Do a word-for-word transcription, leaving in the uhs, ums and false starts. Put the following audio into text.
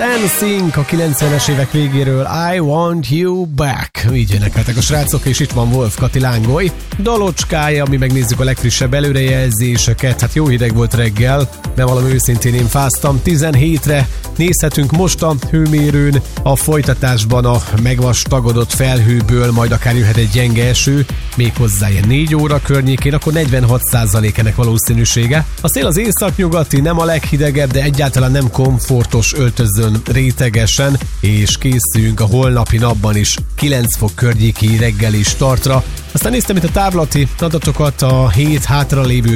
en sync a kilencvenes évek végéről, I Want You Back. Így énekeltek a srácok, és itt van Wolf Kati Lángoly dalocskája, mi megnézzük a legfrissebb előrejelzéseket. Hát jó hideg volt reggel, de valami őszintén én fáztam. tizenhétre nézhetünk most a hőmérőn, a folytatásban a megvastagodott felhőből majd akár jöhet egy gyenge eső, méghozzá ilyen négy óra környékén, akkor negyvenhat százalék ennek valószínűsége. A szél az északnyugati, nem a leghidegebb, de egyáltalán nem komfortos, öltözön rétegesen, és készüljünk a holnapi napban is kilenc fok környéki reggeli startra. Aztán néztem itt a távlati adatokat, a hét hátralévő